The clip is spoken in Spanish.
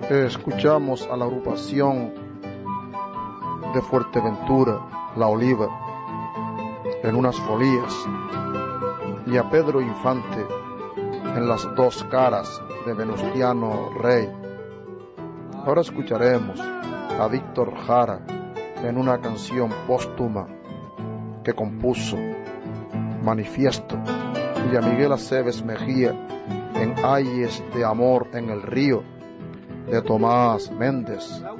Escuchamos a la agrupación de Fuerteventura, La Oliva, en unas folías, y a Pedro Infante en Las dos caras de Venustiano Rey. Ahora escucharemos a Víctor Jara en una canción póstuma que compuso, Manifiesto, y a Miguel Aceves Mejía en Ayes de Amor en el Río, de Tomás Méndez.